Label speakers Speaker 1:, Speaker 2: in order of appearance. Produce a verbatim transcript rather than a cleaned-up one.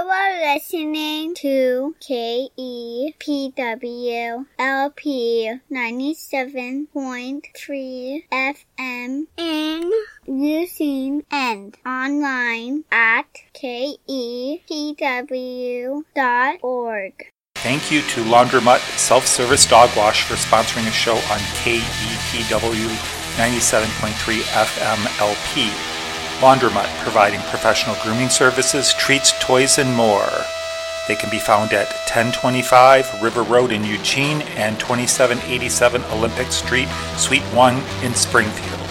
Speaker 1: are listening to K E P W L P ninety-seven point three F M in using and online at K E P W dot org.
Speaker 2: Thank you to Laundromat Self-Service Dog Wash for sponsoring a show on K E P W ninety-seven point three F M L P. Laundromat, providing professional grooming services, treats, toys, and more. They can be found at ten twenty-five River Road in Eugene and twenty-seven eighty-seven Olympic Street, Suite one in Springfield.